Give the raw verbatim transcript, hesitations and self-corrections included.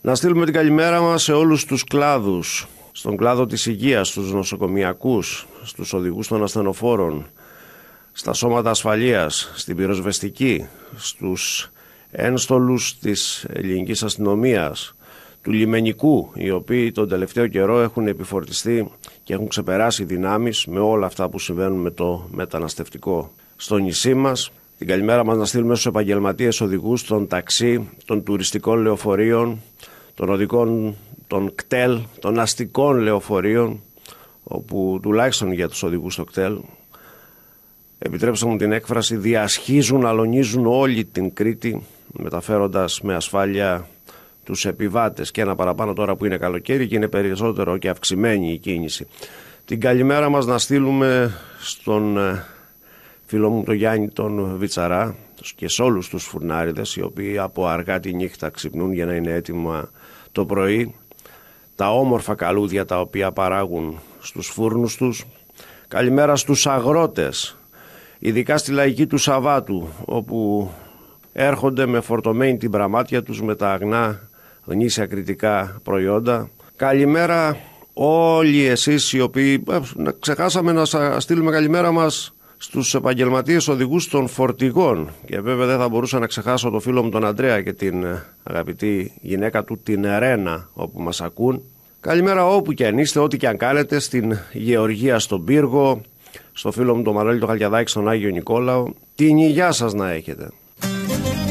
Να στείλουμε την καλημέρα μας σε όλους τους κλάδους, στον κλάδο της υγείας, στους νοσοκομιακούς, στους οδηγούς των ασθενοφόρων, στα σώματα ασφαλείας, στην πυροσβεστική, στους ένστολους της ελληνικής αστυνομίας, του λιμενικού, οι οποίοι τον τελευταίο καιρό έχουν επιφορτιστεί και έχουν ξεπεράσει δυνάμεις με όλα αυτά που συμβαίνουν με το μεταναστευτικό στο νησί μας. Την καλημέρα μας να στείλουμε στους επαγγελματίες οδηγούς των ταξί, των τουριστικών λεωφορείων, των οδικών των κτέλ, των αστικών λεωφορείων, όπου τουλάχιστον για τους οδηγούς στο κτέλ, επιτρέψτε μου την έκφραση, διασχίζουν, αλωνίζουν όλη την Κρήτη, μεταφέροντας με ασφάλεια τους επιβάτες, και ένα παραπάνω τώρα που είναι καλοκαίρι και είναι περισσότερο και αυξημένη η κίνηση. Την καλημέρα μας να στείλουμε στον φίλο μου τον Γιάννη τον Βιτσαρά και σε όλους τους φουρνάριδες, οι οποίοι από αργά τη νύχτα ξυπνούν για να είναι έτοιμα το πρωί, τα όμορφα καλούδια τα οποία παράγουν στους φούρνους τους. Καλημέρα στους αγρότες, ειδικά στη λαϊκή του Σαββάτου, όπου έρχονται με φορτωμένη την πραμάτια τους με τα αγνά γνήσια κρητικά προϊόντα. Καλημέρα όλοι εσείς οι οποίοι ε, ξεχάσαμε να σας στείλουμε καλημέρα μας στους επαγγελματίες οδηγούς των φορτηγών, και βέβαια δεν θα μπορούσα να ξεχάσω το φίλο μου τον Αντρέα και την αγαπητή γυναίκα του την Ρένα, όπου μας ακούν. Καλημέρα όπου και αν είστε, ό,τι και αν κάνετε, στην Γεωργία στον Πύργο, στο φίλο μου τον Μανώλη τον Χαλκιαδάκη στον Άγιο Νικόλαο. Την υγειά σας να έχετε.